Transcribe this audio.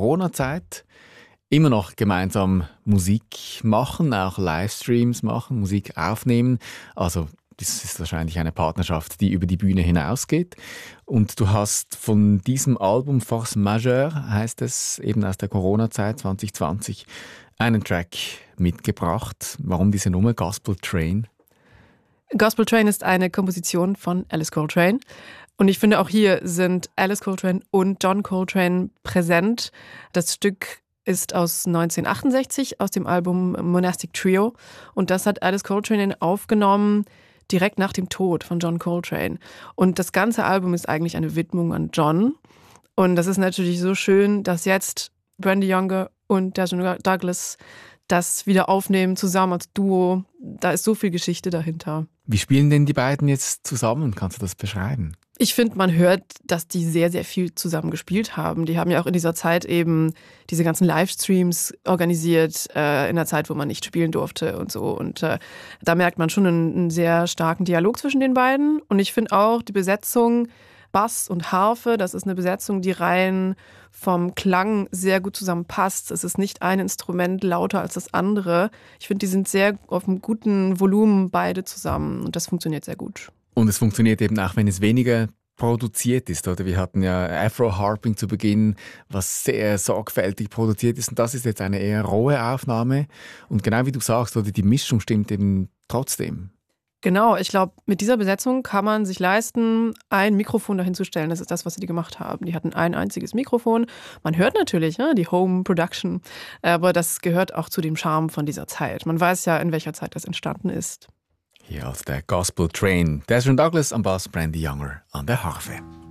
Corona-Zeit immer noch gemeinsam Musik machen, auch Livestreams machen, Musik aufnehmen. Also das ist wahrscheinlich eine Partnerschaft, die über die Bühne hinausgeht. Und du hast von diesem Album Force Majeure, heißt es, eben aus der Corona-Zeit 2020, einen Track mitgebracht. Warum diese Nummer Gospel Train? Gospel Train ist eine Komposition von Alice Coltrane. Und ich finde, auch hier sind Alice Coltrane und John Coltrane präsent. Das Stück ist aus 1968, aus dem Album Monastic Trio. Und das hat Alice Coltrane aufgenommen direkt nach dem Tod von John Coltrane. Und das ganze Album ist eigentlich eine Widmung an John. Und das ist natürlich so schön, dass jetzt Brandee Younger und Desmond Douglas das wieder aufnehmen, zusammen als Duo. Da ist so viel Geschichte dahinter. Wie spielen denn die beiden jetzt zusammen? Kannst du das beschreiben? Ich finde, man hört, dass die sehr, sehr viel zusammen gespielt haben. Die haben ja auch in dieser Zeit eben diese ganzen Livestreams organisiert, in der Zeit, wo man nicht spielen durfte und so. Und da merkt man schon einen sehr starken Dialog zwischen den beiden. Und ich finde auch die Besetzung Bass und Harfe, das ist eine Besetzung, die rein vom Klang sehr gut zusammenpasst. Es ist nicht ein Instrument lauter als das andere. Ich finde, die sind sehr auf einem guten Volumen beide zusammen und das funktioniert sehr gut. Und es funktioniert eben auch, wenn es weniger produziert ist, oder? Wir hatten ja Afro-Harping zu Beginn, was sehr sorgfältig produziert ist. Und das ist jetzt eine eher rohe Aufnahme. Und genau wie du sagst, oder, die Mischung stimmt eben trotzdem. Genau, ich glaube, mit dieser Besetzung kann man sich leisten, ein Mikrofon dahin zu stellen. Das ist das, was sie gemacht haben. Die hatten ein einziges Mikrofon. Man hört natürlich die Home Production, aber das gehört auch zu dem Charme von dieser Zeit. Man weiß ja, in welcher Zeit das entstanden ist. Hier auf der Gospel Train. Desmond Douglas am Bass, Brandee Younger an der Harfe.